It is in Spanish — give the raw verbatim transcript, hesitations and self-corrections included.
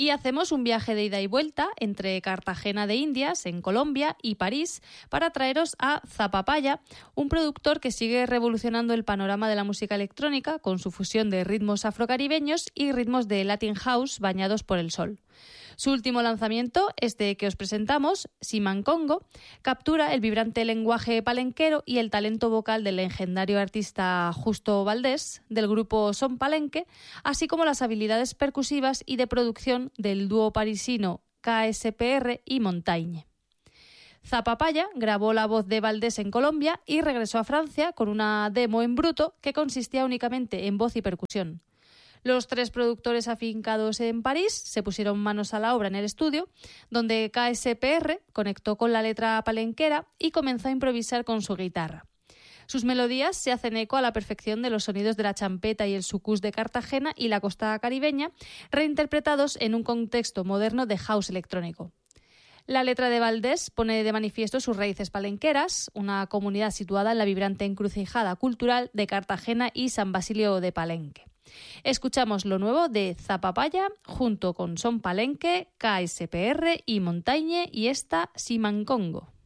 Y hacemos un viaje de ida y vuelta entre Cartagena de Indias, en Colombia, y París para traeros a Zapapaya, un productor que sigue revolucionando el panorama de la música electrónica con su fusión de ritmos afrocaribeños y ritmos de Latin House bañados por el sol. Su último lanzamiento, este que os presentamos, Simancongo, captura el vibrante lenguaje palenquero y el talento vocal del legendario artista Justo Valdés, del grupo Son Palenque, así como las habilidades percusivas y de producción del dúo parisino K S P R y Montaigne. Zapapaya grabó la voz de Valdés en Colombia y regresó a Francia con una demo en bruto que consistía únicamente en voz y percusión. Los tres productores afincados en París se pusieron manos a la obra en el estudio, donde K S P R conectó con la letra palenquera y comenzó a improvisar con su guitarra. Sus melodías se hacen eco a la perfección de los sonidos de la champeta y el sucús de Cartagena y la costa caribeña, reinterpretados en un contexto moderno de house electrónico. La letra de Valdés pone de manifiesto sus raíces palenqueras, una comunidad situada en la vibrante encrucijada cultural de Cartagena y San Basilio de Palenque. Escuchamos lo nuevo de Zapapaya junto con Son Palenque, K S P R y Montaigne y esta Simancongo.